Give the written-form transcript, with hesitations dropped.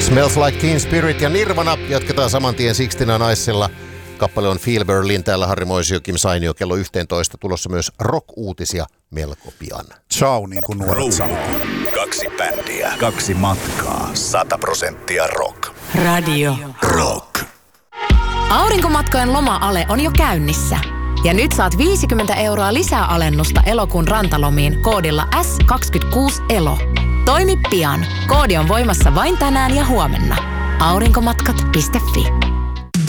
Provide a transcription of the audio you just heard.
Smells Like Teen Spirit ja Nirvana. Jatketaan saman tien Sixtina Nicella. Kappale on Feel Berlin. Täällä Harri Moisio, Kim Sainio. Kello 11 tulossa myös rock-uutisia melko pian. Ciao, niin kuin nuoret sanoo. 2 bändiä, 2 matkaa, 100% rock. Radio Rock. Aurinkomatkojen loma-ale on jo käynnissä. Ja nyt saat 50 € lisää alennusta elokuun rantalomiin koodilla S26ELO. Toimi pian. Koodi on voimassa vain tänään ja huomenna. Aurinkomatkat.fi